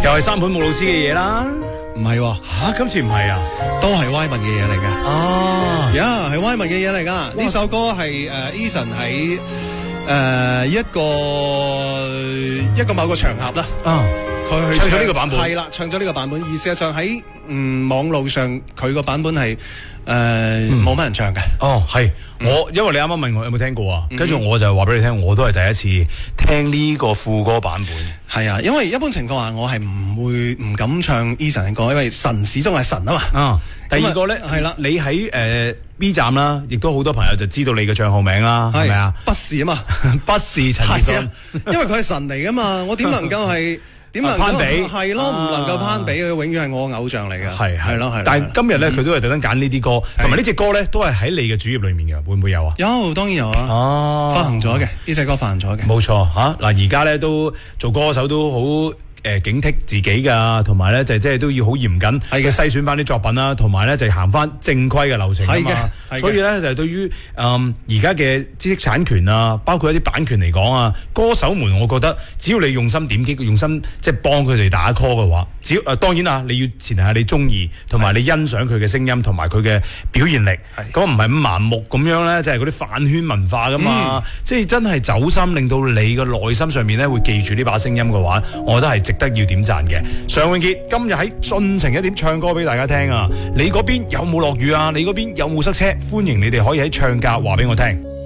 又係三本木老師嘅嘢啦， 唔係喎， 今次唔係啊， 都係 Wyman 嘅嘢嚟嘅。 啊， 係 Wyman 嘅嘢嚟噶。呢首歌係Eason 喺一個某個場合啦。佢去唱咗呢個版本， 係啦，唱咗呢個版本。而事實上喺網路上佢個版本係冇乜人唱嘅。 係因為你啱啱問我有冇聽過啊，跟住我就話俾你聽，我都係第一次聽呢個副歌版本。 係啊，因為一般情況下我係唔敢唱 Eason 嘅歌，因為神始終係神啊嘛。 第二個咧係啦，你喺B 站啦，亦都好多朋友就知道你嘅帳號名啦，係咪啊？ 不是啊嘛， 不是陳奕迅， 因為佢係神嚟噶嘛，我點能夠係？點能攀比係咯，唔能夠攀比，佢永遠係我偶像嚟嘅。係咯。 但係今日咧，佢都係特登揀呢啲歌，同埋呢隻歌咧，都係喺你嘅主頁裏面嘅，會唔會有啊？ 有，當然有啊。發行咗嘅呢隻歌發行咗嘅。 冇錯嚇。嗱，而家咧都做歌手都好警惕自己噶，同埋咧就即係都要好嚴謹去篩選翻啲作品啦，同埋咧就行翻正規嘅流程啊嘛。所以咧就對於而家嘅知識產權啊，包括一啲版權嚟講啊，歌手們我覺得只要你用心點擊，用心即係幫佢哋打 call 嘅話，只要當然啊，你要前提係你中意，同埋你欣賞佢嘅聲音同埋佢嘅表現力，咁唔係咁盲目咁樣咧，就係嗰啲飯圈文化噶嘛。即係真係走心，令到你嘅內心上面咧會記住呢把聲音嘅話，我覺得係值得要點讚嘅。常永傑今日喺盡情一點唱歌俾大家聽啊！你嗰邊有冇落雨啊？你嗰邊有冇塞車？歡迎你哋可以喺唱價話俾我聽。